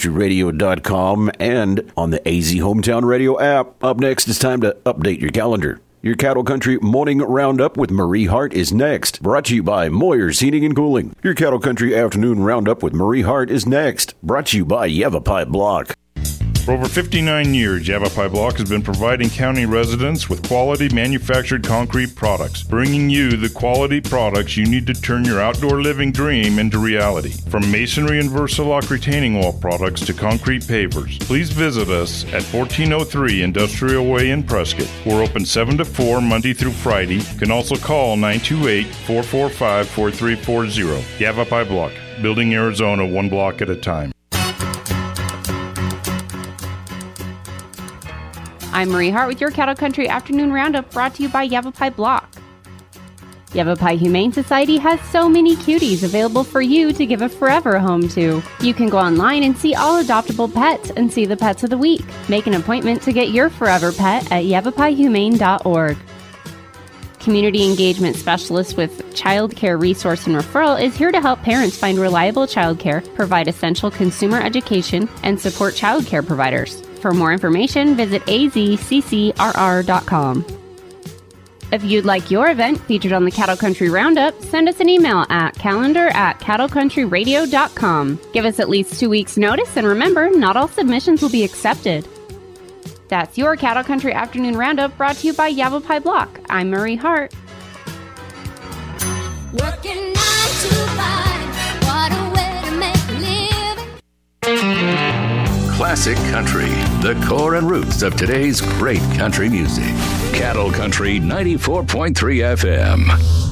cattlecountryradio.com and on the AZ Hometown Radio app. Up next, it's time to update your calendar. Your Cattle Country Morning Roundup with Marie Hart is next. Brought to you by Moyer's Heating and Cooling. Your Cattle Country Afternoon Roundup with Marie Hart is next. Brought to you by Yavapai Block. For over 59 years, Yavapai Block has been providing county residents with quality manufactured concrete products, bringing you the quality products you need to turn your outdoor living dream into reality. From masonry and Versalock retaining wall products to concrete pavers, please visit us at 1403 Industrial Way in Prescott. We're open 7 to 4 Monday through Friday. You can also call 928-445-4340. Yavapai Block, building Arizona one block at a time. I'm Marie Hart with your Cattle Country Afternoon Roundup, brought to you by Yavapai Block. Yavapai Humane Society has so many cuties available for you to give a forever home to. You can go online and see all adoptable pets and see the pets of the week. Make an appointment to get your forever pet at yavapaihumane.org. Community Engagement Specialist with Child Care Resource and Referral is here to help parents find reliable child care, provide essential consumer education, and support child care providers. For more information, visit azccrr.com. If you'd like your event featured on the Cattle Country Roundup, send us an email at calendar@cattlecountryradio.com. Give us at least 2 weeks' notice, and remember, not all submissions will be accepted. That's your Cattle Country Afternoon Roundup, brought to you by Yavapai Block. I'm Marie Hart. Working 9 to 5, what a way to make a living. Classic country, the core and roots of today's great country music. Cattle Country 94.3 FM.